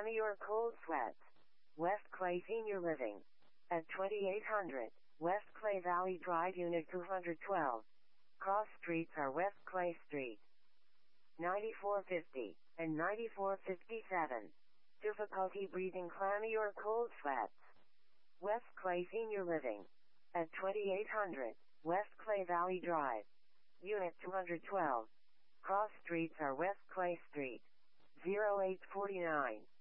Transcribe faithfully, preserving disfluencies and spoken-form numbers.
clammy or cold sweats. West Clay Senior Living. At twenty-eight hundred West Clay Valley Drive, Unit two hundred twelve. Cross streets are West Clay Street, ninety-four fifty, and ninety-four fifty-seven. Difficulty breathing, clammy or cold sweats. West Clay Senior Living. At twenty-eight hundred West Clay Valley Drive, Unit two hundred twelve. Cross streets are West Clay Street, zero eight four nine.